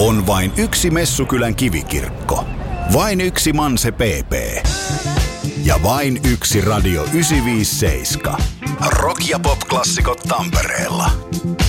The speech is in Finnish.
On vain yksi Messukylän kivikirkko. Vain yksi Manse PP. Ja vain yksi Radio 957. Rock- ja pop-klassikot Tampereella.